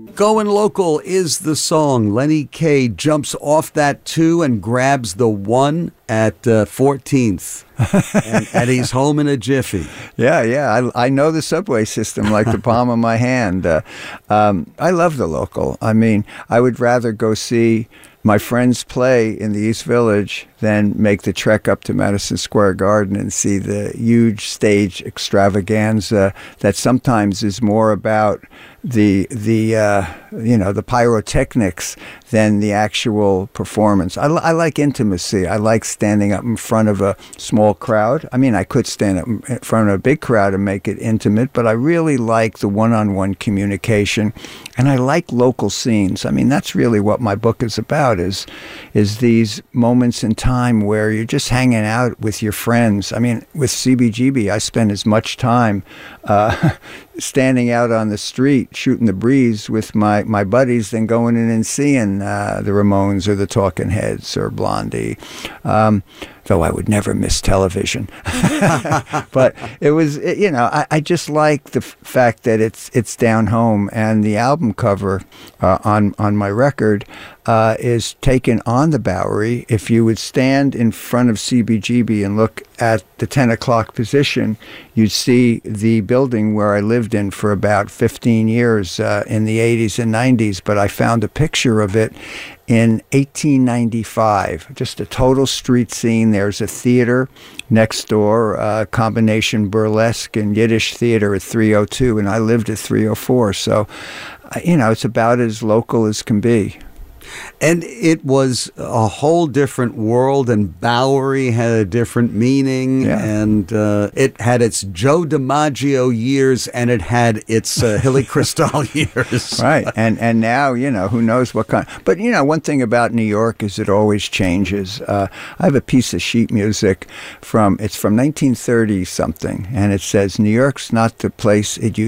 Going Local is the song. Lenny Kaye jumps off that 2 and grabs the 1 at 14th. and he's home in a jiffy. Yeah. I know the subway system like the palm of my hand. I love the Local. I mean, I would rather go see my friends play in the East Village than make the trek up to Madison Square Garden and see the huge stage extravaganza that sometimes is more about the pyrotechnics than the actual performance. I like intimacy. I like standing up in front of a small crowd. I mean, I could stand up in front of a big crowd and make it intimate, but I really like the one-on-one communication, and I like local scenes. I mean, that's really what my book is about, is these moments in time where you're just hanging out with your friends. I mean, with CBGB, I spend as much time standing out on the street shooting the breeze with my buddies than going in and seeing the Ramones or the Talking Heads or Blondie. Though I would never miss television. But it was, I just like the fact that it's down home, and the album cover on my record is taken on the Bowery. If you would stand in front of CBGB and look at the 10 o'clock position, you'd see the building where I lived in for about 15 years in the 80s and 90s, but I found a picture of it in 1895, just a total street scene. There's a theater next door, a combination burlesque and Yiddish theater at 302, and I lived at 304. So, it's about as local as can be. And it was a whole different world, and Bowery had a different meaning, and it had its Joe DiMaggio years, and it had its Hilly Kristal years. Right, and now, who knows what kind. But, one thing about New York is it always changes. I have a piece of sheet music from 1930-something, and it says, New York's not the place it used